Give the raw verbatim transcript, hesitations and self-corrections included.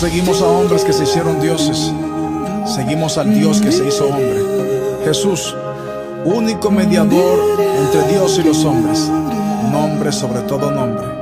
seguimos a hombres que se hicieron dioses, seguimos al Dios que se hizo hombre, Jesús, único mediador entre Dios y los hombres, nombre sobre todo nombre.